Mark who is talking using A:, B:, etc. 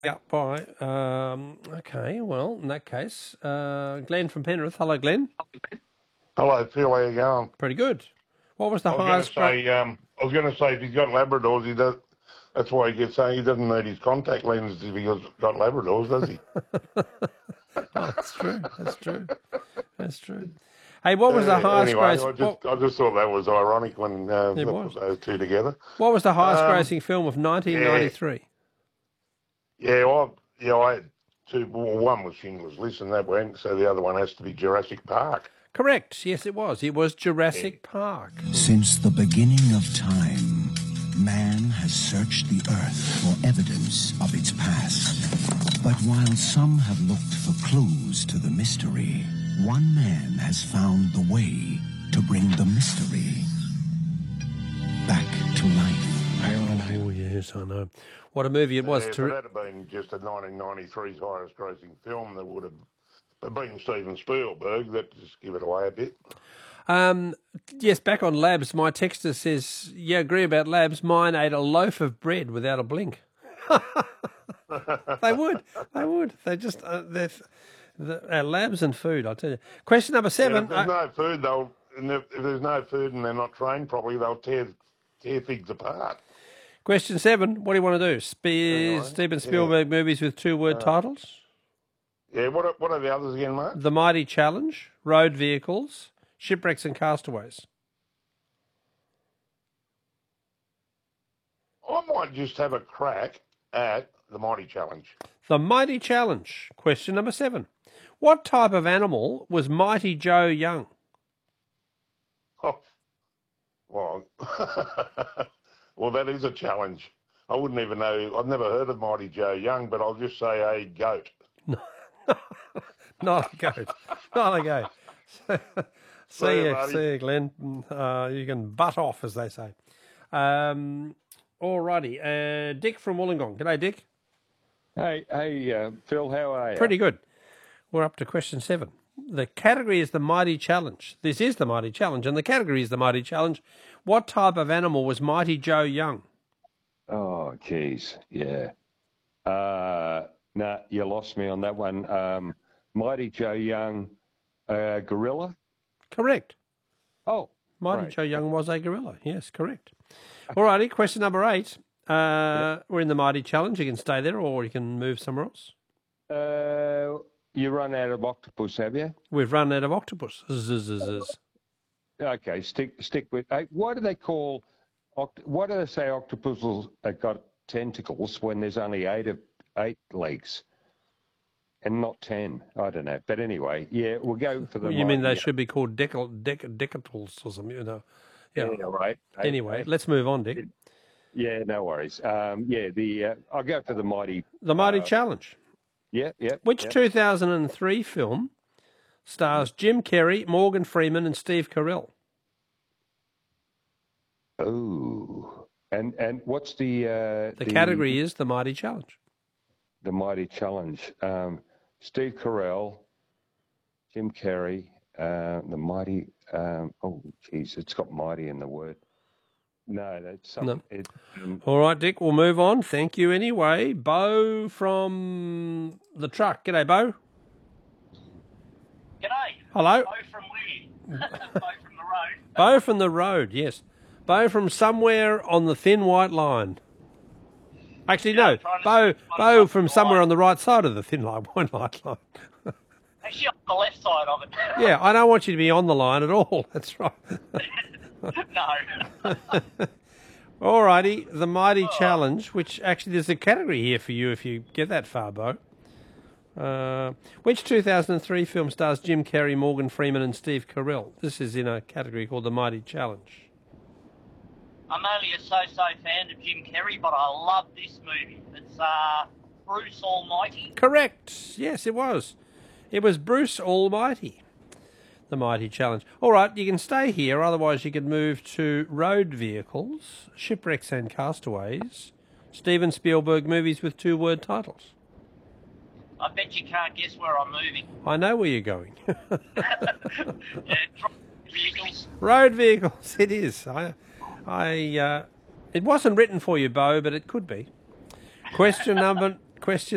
A: Yeah, bye. Okay, well, in that case, Glenn from Penrith. Hello, Glenn.
B: Hello, Phil. How you going?
A: Pretty good. What was the
B: I was going
A: highest
B: to say, if he's got Labradors, he does. That's why he gets saying he doesn't need his contact lenses if he's got Labradors, does he?
A: Oh, that's true. That's true. That's true. Hey, what was the highest
B: Anyway,
A: grossing?
B: I just thought that was ironic when
A: It
B: they
A: was.
B: put those two together.
A: What was the highest
B: Um,
A: grossing film of
B: yeah,
A: 1993?
B: I had two. Well, one was Schindler's List, and that went. So the other one has to be Jurassic Park.
A: Correct. Yes, it was. It was
B: Yeah.
A: Jurassic Park.
C: Since the beginning of time, man has searched the earth for evidence of its past. But while some have looked for clues to the mystery, one man has found the way to bring the mystery back to life.
A: Oh, yes, I know. What a movie it was.
B: If it had been just a 1993's highest grossing film, that would have been Steven Spielberg. That just give it away a bit.
A: Yes, back on Labs, my texter says, yeah, agree about Labs. Mine ate a loaf of bread without a blink. They would. They just, Labs and food, I'll tell you. Question number 7.
B: If there's no food, if there's no food and they're not trained properly, they'll tear things apart.
A: Question 7. What do you want to do? Steven Spielberg movies with 2-word titles?
B: Yeah, what are the others again, mate?
A: The Mighty Challenge, Road Vehicles, Shipwrecks and Castaways.
B: I might just have a crack at the Mighty Challenge.
A: The Mighty Challenge. Question number 7. What type of animal was Mighty Joe Young?
B: Oh, well, well, that is a challenge. I wouldn't even know. I've never heard of Mighty Joe Young, but I'll just say a goat.
A: Not a goat. Not a goat. See you, Glenn. You can butt off, as they say. Alrighty. Dick from Wollongong. G'day, Dick.
D: Hey, Phil, how are you?
A: Pretty good. We're up to question 7. The category is the Mighty Challenge. This is the Mighty Challenge, and the category is the Mighty Challenge. What type of animal was Mighty Joe Young?
D: Oh, geez, yeah. Nah, you lost me on that one. Mighty Joe Young, gorilla?
A: Correct.
D: Oh,
A: Mighty
D: right.
A: Joe Young was a gorilla. Yes, correct. Alrighty, question number 8. We're in the Mighty Challenge. You can stay there or you can move somewhere else.
D: You run out of octopus, have you?
A: We've run out of octopus.
D: Okay, stick with. Why do they call? Why do they say octopuses have got tentacles when there's only 8 legs, and not 10? I don't know. But anyway, yeah, we'll go for the.
A: You mean they should be called decatals or something? You know?
D: Yeah, right.
A: Anyway, let's move on, Dick.
D: Yeah, no worries. I'll go for the Mighty.
A: The Mighty Challenge.
D: Yeah.
A: Which 2003 film stars Jim Carrey, Morgan Freeman, and Steve Carell?
D: Oh, and what's the
A: category is the Mighty Challenge.
D: The Mighty Challenge. Steve Carell, Jim Carrey, the Mighty. Oh, geez, it's got mighty in the word. No, that's something.
A: No. All right, Dick, we'll move on. Thank you anyway. Bo from the truck. G'day, Bo.
E: G'day.
A: Hello.
E: Bo from where? Bo from the road.
A: Bo from the road, yes. Bo from somewhere on the thin white line. Actually, no. Bo from somewhere on the right side of the thin white line.
E: Actually, on the left side of it.
A: Yeah, I don't want you to be on the line at all. That's right.
E: No.
A: All righty, the Mighty Challenge, which actually there's a category here for you if you get that far, Bo. Which 2003 film stars Jim Carrey, Morgan Freeman, and Steve Carell? This is in a category called the Mighty Challenge.
E: I'm only a so-so fan of Jim Carrey, but I love this movie. It's Bruce Almighty.
A: Correct. Yes, it was. It was Bruce Almighty. The Mighty Challenge. All right, you can stay here. Otherwise, you could move to Road Vehicles, Shipwrecks and Castaways, Steven Spielberg movies with 2-word titles.
E: I bet you can't guess where I'm moving.
A: I know where you're going.
E: Yeah, Vehicles.
A: Road Vehicles, it is. It wasn't written for you, Bo, but it could be. Question